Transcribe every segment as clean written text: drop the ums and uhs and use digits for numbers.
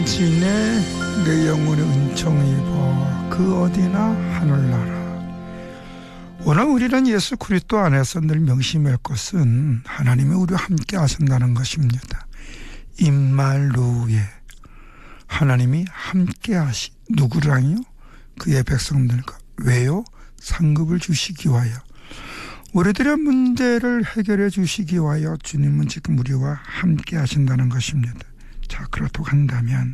진의 내 영혼의 은총이 입어 그 어디나 하늘나라. 오늘 우리는 예수 그리스도 안에서 늘 명심할 것은 하나님이 우리와 함께 하신다는 것입니다. 임말루에 하나님이 함께 하시 누구랑요? 그의 백성들과. 왜요? 상급을 주시기 위하여, 우리들의 문제를 해결해 주시기 위하여 주님은 지금 우리와 함께 하신다는 것입니다. 자, 그렇다고 한다면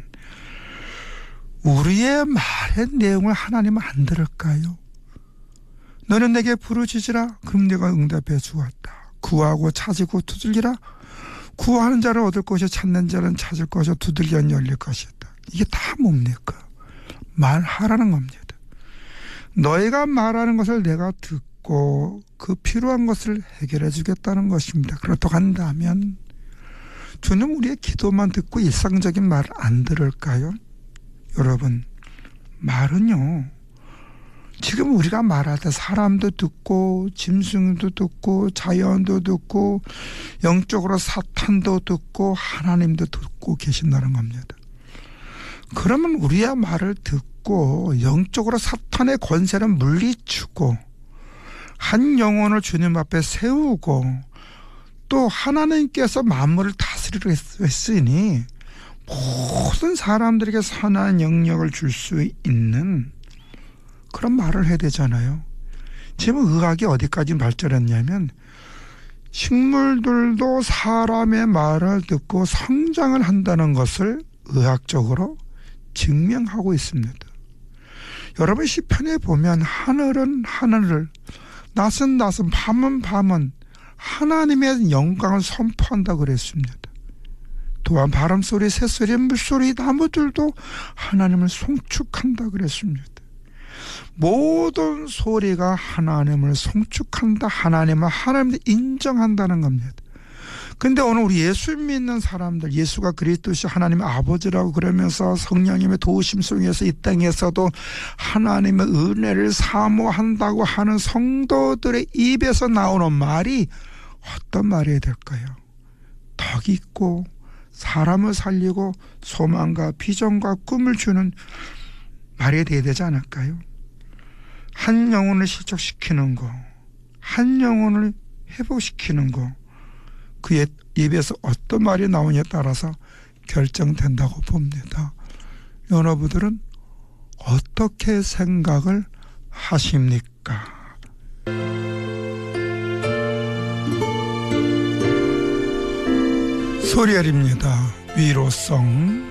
우리의 말의 내용을 하나님은 안 들을까요? 너는 내게 부르짖으라 그럼 내가 응답해 주었다. 구하고 찾으고 두들기라. 구하는 자를 얻을 것이요 찾는 자는 찾을 것이요 두들기면 열릴 것이다. 이게 다 뭡니까? 말하라는 겁니다. 너희가 말하는 것을 내가 듣고 그 필요한 것을 해결해 주겠다는 것입니다. 그렇다고 한다면 주님 우리의 기도만 듣고 일상적인 말을 안 들을까요? 여러분, 말은요, 지금 우리가 말할 때 사람도 듣고 짐승도 듣고 자연도 듣고 영적으로 사탄도 듣고 하나님도 듣고 계신다는 겁니다. 그러면 우리의 말을 듣고 영적으로 사탄의 권세를 물리치고 한 영혼을 주님 앞에 세우고 또 하나님께서 만물을 다스리려 했으니 모든 사람들에게 선한 영역을 줄 수 있는 그런 말을 해야 되잖아요. 지금 의학이 어디까지 발전했냐면 식물들도 사람의 말을 듣고 성장을 한다는 것을 의학적으로 증명하고 있습니다. 여러분 시편에 보면 하늘은 하늘을, 낮은 낮은, 밤은 밤은 하나님의 영광을 선포한다고 그랬습니다. 또한 바람소리, 새소리, 물소리, 나무들도 하나님을 송축한다 그랬습니다. 모든 소리가 하나님을 송축한다, 하나님을 인정한다는 겁니다. 근데 오늘 우리 예수 믿는 사람들, 예수가 그리스도시 하나님의 아버지라고 그러면서 성령님의 도우심 속에서 이 땅에서도 하나님의 은혜를 사모한다고 하는 성도들의 입에서 나오는 말이 어떤 말이 될까요? 덕 있고 사람을 살리고 소망과 비전과 꿈을 주는 말이 돼야 되지 않을까요? 한 영혼을 실족시키는 거, 한 영혼을 회복시키는 거, 그의 입에서 어떤 말이 나오냐에 따라서 결정된다고 봅니다. 여러분들은 어떻게 생각을 하십니까? 소리엘입니다. 위로송.